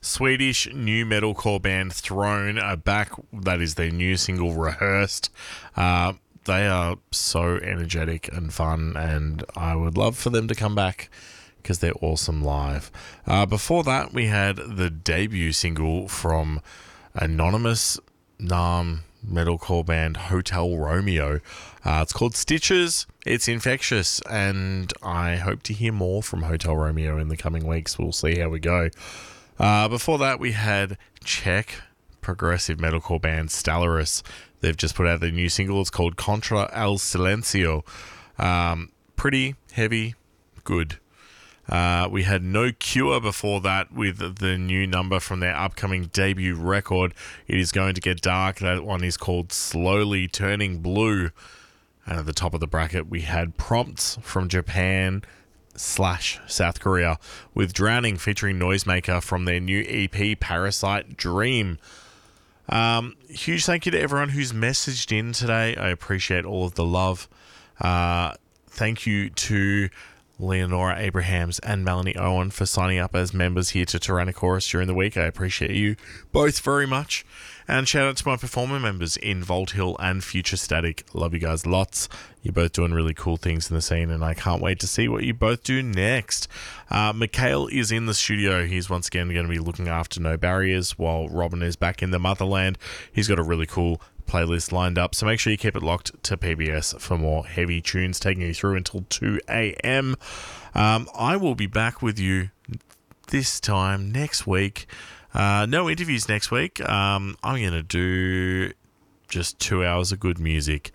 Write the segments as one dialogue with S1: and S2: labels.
S1: Swedish new metalcore band Throne are back. That is their new single, Rehearsed. They are so energetic and fun, and I would love for them to come back because they're awesome live. Before that, we had the debut single from anonymous metalcore band Hotel Romeo. It's called Stitches. It's infectious, and I hope to hear more from Hotel Romeo in the coming weeks. We'll see how we go. Before that, we had Czech progressive metalcore band Stellaris. They've just put out their new single. It's called Contra el Silencio. Pretty heavy, good. We had No Cure before that with the new number from their upcoming debut record. It is going to get dark. That one is called Slowly Turning Blue. And at the top of the bracket, we had Prompts from Japan / South Korea with Drowning featuring Noisemaker from their new EP Parasite Dream. Huge thank you to everyone who's messaged in today. I appreciate all of the love. Thank you to Leonora Abrahams and Melanie Owen for signing up as members here to Tyrannosaurus during the week. I appreciate you both very much. And shout out to my performer members in Volt Hill and Future Static. Love you guys lots. You're both doing really cool things in the scene, and I can't wait to see what you both do next. Mikhail is in the studio. He's once again going to be looking after No Barriers while Robin is back in the motherland. He's got a really cool playlist lined up, so make sure you keep it locked to PBS for more heavy tunes taking you through until 2 a.m. I will be back with you this time next week. No interviews next week. I'm going to do just 2 hours of good music.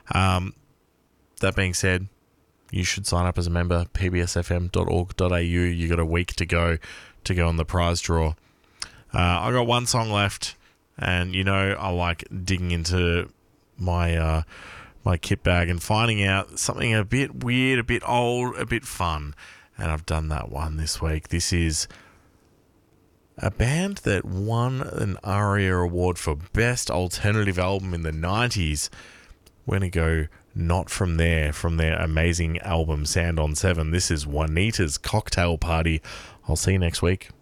S1: That being said, you should sign up as a member, pbsfm.org.au. You got a week to go on the prize draw. I got one song left, and you know I like digging into my my kit bag and finding out something a bit weird, a bit old, a bit fun, and I've done that one this week. This is a band that won an ARIA award for Best Alternative Album in the 90s. We're going to go Not From There from their amazing album Sand on 7. This is Juanita's Cocktail Party. I'll see you next week.